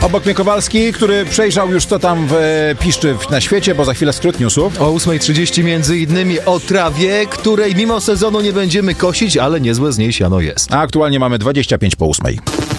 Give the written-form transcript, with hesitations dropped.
Obok mnie Kowalski, który przejrzał już co tam piszczy na świecie, bo za chwilę skrót newsów. O 8:30 między innymi o trawie, której mimo sezonu nie będziemy kosić, ale niezłe z niej siano jest. A aktualnie mamy 25 po 8.